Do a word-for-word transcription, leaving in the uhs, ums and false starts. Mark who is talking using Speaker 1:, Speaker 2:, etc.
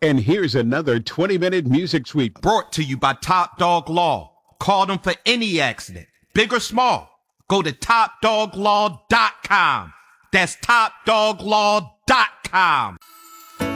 Speaker 1: And here's another twenty minute music sweep
Speaker 2: brought to you by Top Dog Law. Call them for any accident, big or small. Go to top dog law dot com. That's top dog law dot com.